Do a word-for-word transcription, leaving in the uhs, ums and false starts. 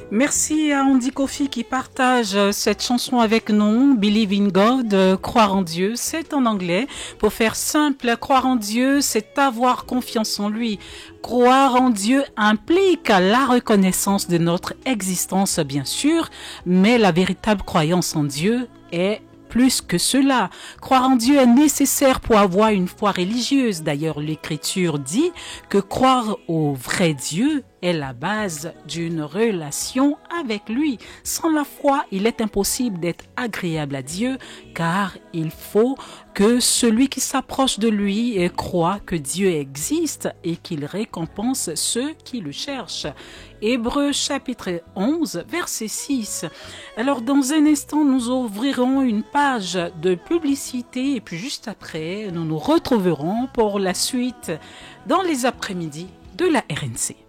Merci à Andy Kofi qui partage cette chanson avec nous, Believe in God, euh, croire en Dieu. C'est en anglais. Pour faire simple, croire en Dieu, c'est avoir confiance en lui. Croire en Dieu implique la reconnaissance de notre existence, bien sûr, mais la véritable croyance en Dieu est plus que cela. Croire en Dieu est nécessaire pour avoir une foi religieuse. D'ailleurs, l'Écriture dit que croire au vrai Dieu est la base d'une relation avec lui. Sans la foi, il est impossible d'être agréable à Dieu, car il faut que celui qui s'approche de lui croit que Dieu existe et qu'il récompense ceux qui le cherchent. Hébreux chapitre onze, verset six. Alors dans un instant, nous ouvrirons une page de publicité et puis juste après, nous nous retrouverons pour la suite dans les après-midi de la R N C.